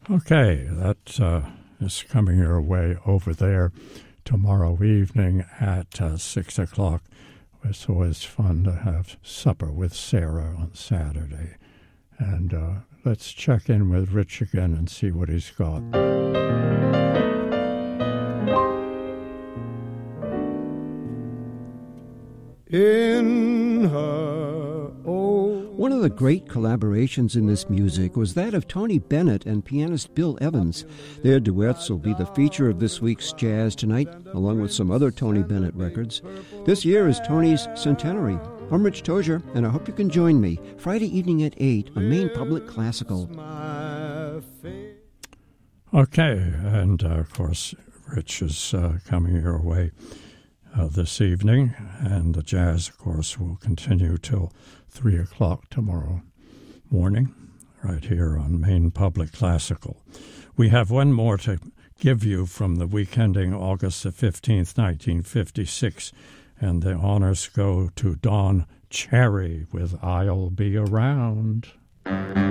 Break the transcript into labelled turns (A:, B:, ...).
A: Okay, that is coming your way over there tomorrow evening at 6 o'clock. It's always fun to have supper with Sarah on Saturday. And let's check in with Rich again and see what he's got.
B: In her old...
C: One of the great collaborations in this music was that of Tony Bennett and pianist Bill Evans. Their duets will be the feature of this week's Jazz Tonight, along with some other Tony Bennett records. This year is Tony's centenary. I'm Rich Tozier, and I hope you can join me Friday evening at 8 on Maine Public Classical.
A: Okay, and of course, Rich is coming your way this evening, and the jazz, of course, will continue till 3 o'clock tomorrow morning, right here on Maine Public Classical. We have one more to give you from the week ending August the 15th, 1956, and the honors go to Don Cherry with I'll Be Around.